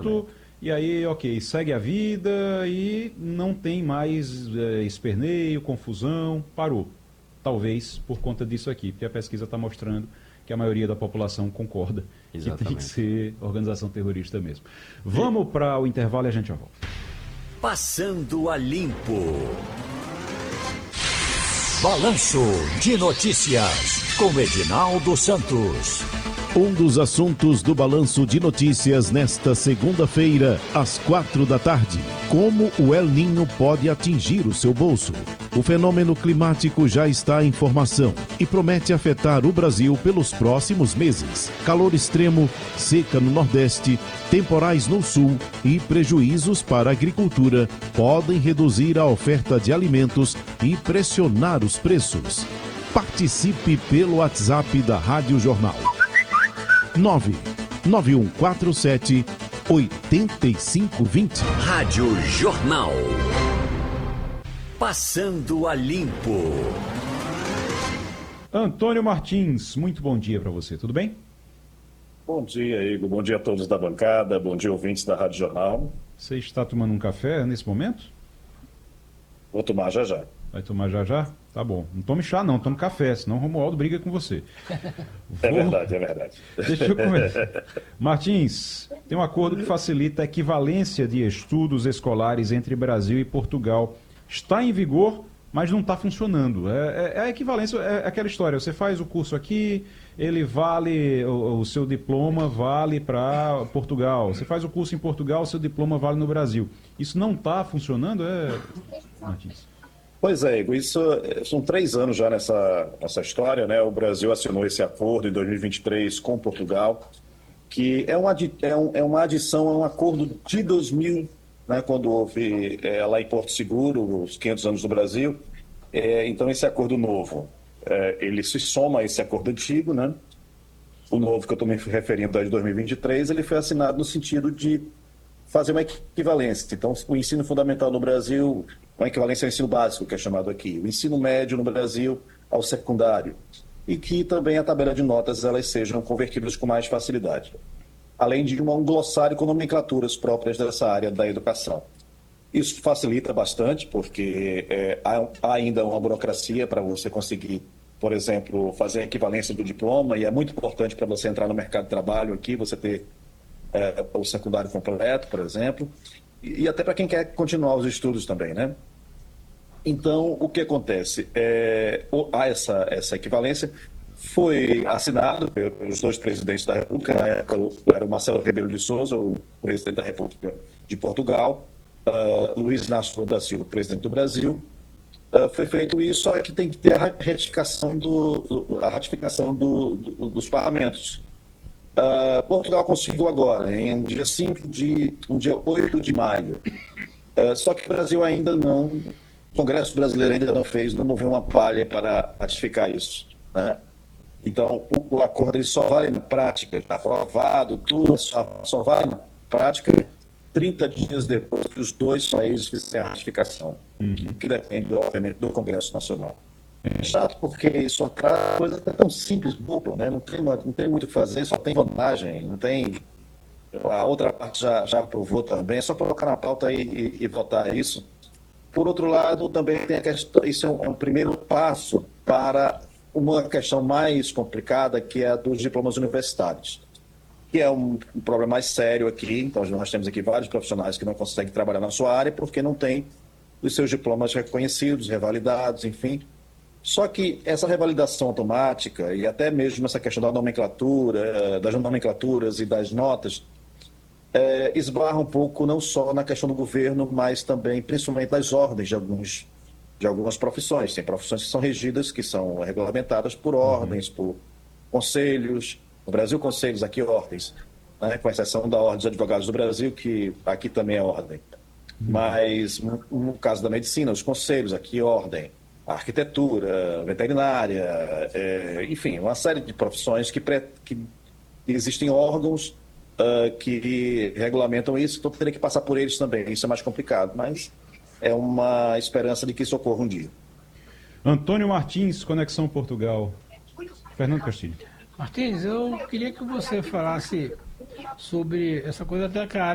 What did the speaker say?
pronto, e aí, ok, segue a vida e não tem mais esperneio, confusão, parou. Talvez por conta disso aqui, porque a pesquisa está mostrando que a maioria da população concorda que tem que ser organização terrorista mesmo. Vamos para o intervalo e a gente já volta. Passando a Limpo. Balanço de Notícias, com Edinaldo Santos. Um dos assuntos do Balanço de Notícias nesta segunda-feira, às 4 da tarde. Como o El Niño pode atingir o seu bolso? O fenômeno climático já está em formação e promete afetar o Brasil pelos próximos meses. Calor extremo, seca no Nordeste, temporais no Sul e prejuízos para a agricultura podem reduzir a oferta de alimentos e pressionar os preços. Participe pelo WhatsApp da Rádio Jornal. 99147-8520. Rádio Jornal. Passando a Limpo. Antônio Martins, muito bom dia para você, tudo bem? Bom dia, Igor. Bom dia a todos da bancada. Bom dia, ouvintes da Rádio Jornal. Você está tomando um café nesse momento? Vou tomar já já. Vai tomar já já? Tá bom. Não tome chá não, tome café, senão o Romualdo briga com você. É verdade, é verdade. Deixa eu começar. Martins, tem um acordo que facilita a equivalência de estudos escolares entre Brasil e Portugal. Está em vigor, mas não está funcionando. É a equivalência, é aquela história, você faz o curso aqui, ele vale, o seu diploma vale para Portugal. Você faz o curso em Portugal, o seu diploma vale no Brasil. Isso não está funcionando, Martins? Pois é, Igor, isso são 3 anos já nessa história, né? O Brasil assinou esse acordo em 2023 com Portugal, que é uma adição a um acordo de 2000, né, quando houve lá em Porto Seguro, os 500 anos do Brasil. Então, esse acordo novo, ele se soma a esse acordo antigo, né? O novo que eu estou me referindo, de 2023, ele foi assinado no sentido de fazer uma equivalência. Então, o ensino fundamental no Brasil, uma equivalência ao ensino básico, que é chamado aqui, o ensino médio no Brasil ao secundário, e que também a tabela de notas elas sejam convertidas com mais facilidade, além de um glossário com nomenclaturas próprias dessa área da educação. Isso facilita bastante, porque há ainda uma burocracia para você conseguir, por exemplo, fazer a equivalência do diploma, e é muito importante para você entrar no mercado de trabalho aqui, você ter o secundário completo, por exemplo, e até para quem quer continuar os estudos também, né? Então, o que acontece? Há essa equivalência, foi assinado pelos 2 presidentes da República, na época era o Marcelo Rebelo de Sousa, o presidente da República de Portugal, Luiz Inácio Lula da Silva, presidente do Brasil. Foi feito isso, só que tem que ter a ratificação dos parlamentos. Portugal conseguiu agora, em dia 8 de maio. Só que o Brasil ainda não, o Congresso brasileiro ainda não moveu uma palha para ratificar isso, né? Então, o acordo ele só vale na prática, está aprovado, tudo só vale na prática 30 dias depois que os 2 países fizerem a ratificação, que depende, obviamente, do Congresso Nacional. É chato porque isso é uma coisa tão simples, boba, né? Não tem muito o que fazer, só tem vantagem, não tem... A outra parte já aprovou também, é só colocar na pauta e votar isso. Por outro lado, também tem a questão, isso é um primeiro passo para uma questão mais complicada, que é a dos diplomas universitários, que é um problema mais sério aqui. Então, nós temos aqui vários profissionais que não conseguem trabalhar na sua área porque não têm os seus diplomas reconhecidos, revalidados, enfim. Só que essa revalidação automática e até mesmo essa questão da nomenclatura, das nomenclaturas e das notas, esbarra um pouco não só na questão do governo, mas também, principalmente, das ordens de algumas profissões. Tem profissões que são regidas, que são regulamentadas por ordens, por conselhos. No Brasil, conselhos, aqui ordens, né? Com exceção da Ordem dos Advogados do Brasil, que aqui também é ordem. Mas, no caso da medicina, os conselhos, aqui ordem. A arquitetura, veterinária, enfim, uma série de profissões que existem órgãos que regulamentam isso, então teria que passar por eles também. Isso é mais complicado, mas é uma esperança de que isso ocorra um dia. Antônio Martins, Conexão Portugal. Fernando Castilho. Martins, eu queria que você falasse sobre essa coisa até que a área